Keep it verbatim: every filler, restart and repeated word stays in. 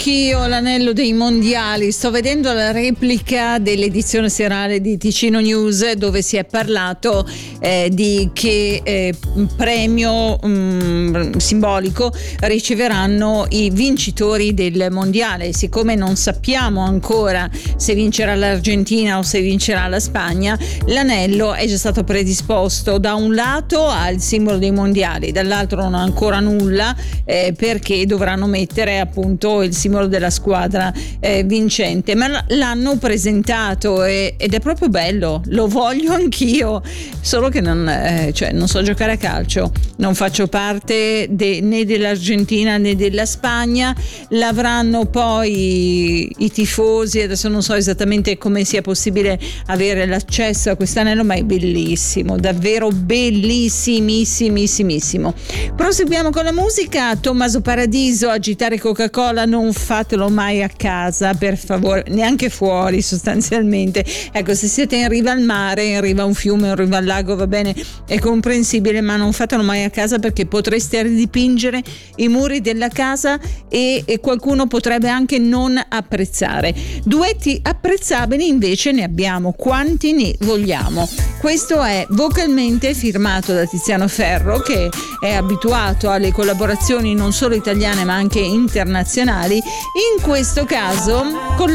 anch'io l'anello dei mondiali. Sto vedendo la replica dell'edizione serale di Ticino News, dove si è parlato eh, di che eh, premio mh, simbolico riceveranno i vincitori del mondiale. Siccome non sappiamo ancora se vincerà l'Argentina o se vincerà la Spagna, l'anello è già stato predisposto. Da un lato ha il simbolo dei mondiali, dall'altro non ha ancora nulla, eh, perché dovranno mettere appunto il simbolo della squadra eh, vincente, ma l'hanno presentato e, ed è proprio bello, lo voglio anch'io, solo che non, eh, cioè, non so giocare a calcio, non faccio parte de, né dell'Argentina né della Spagna. L'avranno poi i tifosi, adesso non so esattamente come sia possibile avere l'accesso a quest'anello, ma è bellissimo, davvero bellissimissimissimo. Proseguiamo con la musica. Tommaso Paradiso, Agitare Coca-Cola, non fatelo mai a casa, per favore, neanche fuori sostanzialmente. Ecco, se siete in riva al mare, in riva a un fiume, in riva al lago, va bene, è comprensibile, ma non fatelo mai a casa, perché potreste ridipingere i muri della casa e, e qualcuno potrebbe anche non apprezzare. Duetti apprezzabili invece ne abbiamo quanti ne vogliamo. Questo è Vocalmente, firmato da Tiziano Ferro, che è abituato alle collaborazioni non solo italiane ma anche internazionali, in questo caso con